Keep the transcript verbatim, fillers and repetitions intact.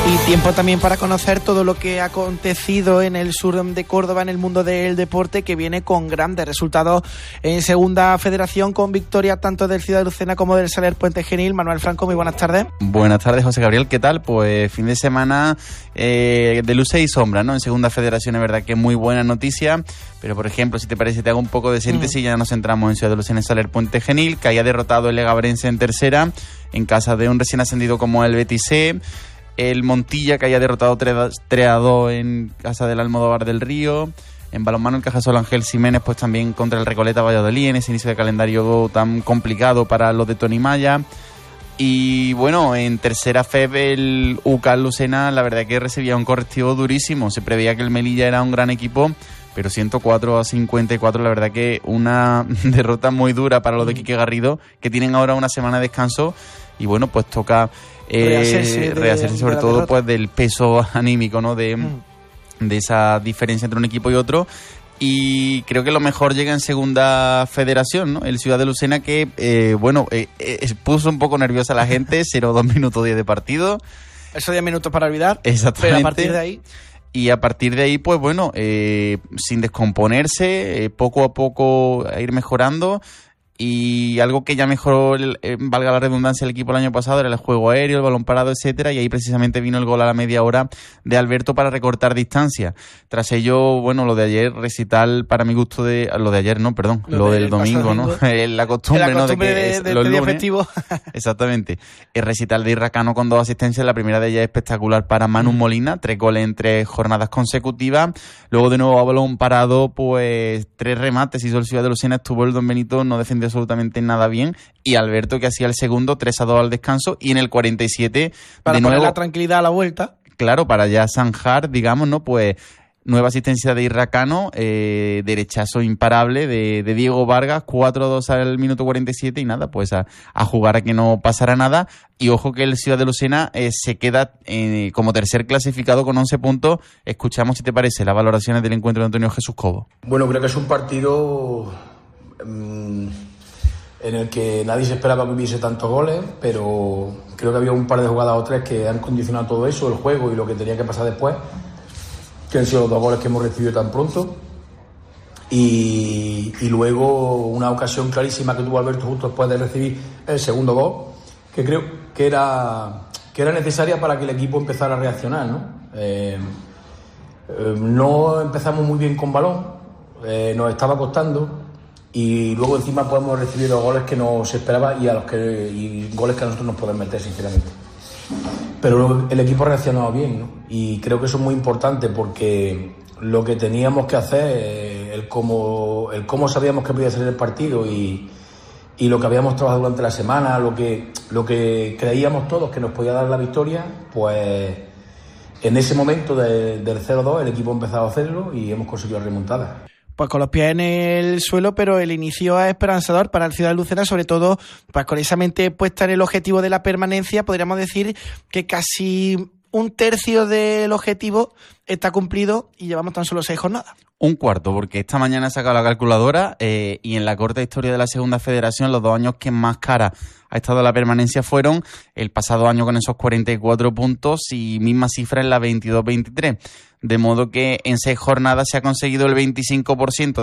Y tiempo también para conocer todo lo que ha acontecido en el sur de Córdoba, en el mundo del deporte, que viene con grandes resultados en Segunda Federación, con victoria tanto del Ciudad de Lucena como del Saler Puente Genil. Manuel Franco, muy buenas tardes. Buenas tardes, José Gabriel, ¿qué tal? Pues fin de semana eh, de luces y sombras, ¿no? En Segunda Federación es verdad que muy buena noticia, pero por ejemplo, si te parece, te hago un poco de síntesis, mm. ya nos centramos en Ciudad de Lucena y Saler Puente Genil, que haya derrotado el Legabrense en tercera, en casa de un recién ascendido como el Betis C. El Montilla, que haya derrotado tres a dos en casa del Almodóvar del Río. En balonmano, el Cajasol Ángel Jiménez, pues también contra el Recoleta Valladolid, en ese inicio de calendario tan complicado para los de Tony Maya. Y bueno, en tercera F E B, el U C A Lucena, la verdad que recibía un correctivo durísimo. Se preveía que el Melilla era un gran equipo, pero ciento cuatro a cincuenta y cuatro, la verdad que una derrota muy dura para los de Quique Garrido, que tienen ahora una semana de descanso. Y bueno, pues toca eh, rehacerse, de, rehacerse sobre de todo derrota. Pues del peso anímico, ¿no? De, mm. de esa diferencia entre un equipo y otro. Y creo que lo mejor llega en Segunda Federación, ¿no? El Ciudad de Lucena, que, eh, bueno, eh, eh, puso un poco nerviosa a la gente, cero dos minutos diez de partido. Esos diez minutos para olvidar. Exactamente. Pero a partir de ahí... Y a partir de ahí, pues bueno, eh, sin descomponerse, eh, poco a poco a ir mejorando. Y algo que ya mejoró, eh, valga la redundancia, el equipo el año pasado era el juego aéreo, el balón parado, etcétera, y ahí precisamente vino el gol a la media hora de Alberto para recortar distancia. Tras ello, bueno, lo de ayer, recital para mi gusto de... Lo de ayer no, perdón, lo, lo de del domingo, ¿no? la costumbre, la costumbre, ¿no? De que de, es de, los de lunes. Efectivo. Exactamente. El recital de Irracano con dos asistencias, la primera de ellas espectacular para Manu Molina, tres goles en tres jornadas consecutivas. Luego de nuevo a balón parado, pues tres remates hizo el Ciudad de Lucena, estuvo el Don Benito, no defendió absolutamente nada bien, y Alberto, que hacía el segundo, tres a dos al descanso, y en el cuarenta y siete para de poner nuevo, la tranquilidad a la vuelta, claro, para ya zanjar, digamos, ¿no? Pues nueva asistencia de Irracano, eh, derechazo imparable de, de Diego Vargas, cuatro a dos al minuto cuarenta y siete, y nada, pues a, a jugar a que no pasara nada. Y ojo que el Ciudad de Lucena eh, se queda eh, como tercer clasificado con once puntos. Escuchamos, si te parece, las valoraciones del encuentro de Antonio Jesús Cobo. Bueno, creo que es un partido mmm, en el que nadie se esperaba que hubiese tantos goles, pero creo que había un par de jugadas o tres que han condicionado todo eso, el juego y lo que tenía que pasar después, que han sido los dos goles que hemos recibido tan pronto. Y, y luego una ocasión clarísima que tuvo Alberto justo después de recibir el segundo gol, que creo que era, que era necesaria para que el equipo empezara a reaccionar, ¿no? Eh, eh, no empezamos muy bien con balón, eh, nos estaba costando, y luego encima podemos recibir los goles que nos esperaba y a los que y goles que a nosotros nos podemos meter, sinceramente. Pero el equipo ha reaccionado bien, ¿no? Y creo que eso es muy importante, porque lo que teníamos que hacer, el cómo, el cómo sabíamos que podía ser el partido y, y lo que habíamos trabajado durante la semana, lo que, lo que creíamos todos que nos podía dar la victoria, pues en ese momento de, del cero dos el equipo ha empezado a hacerlo y hemos conseguido remontada. Pues con los pies en el suelo, pero el inicio es esperanzador para el Ciudad de Lucena, sobre todo pues con esa mente puesta en el objetivo de la permanencia. Podríamos decir que casi un tercio del objetivo está cumplido y llevamos tan solo seis jornadas. Un cuarto, porque esta mañana he sacado la calculadora eh, y en la corta historia de la Segunda Federación los dos años que más cara ha estado la permanencia fueron el pasado año con esos cuarenta y cuatro puntos y misma cifra en la veintidós veintitrés. De modo que en seis jornadas se ha conseguido el veinticinco por ciento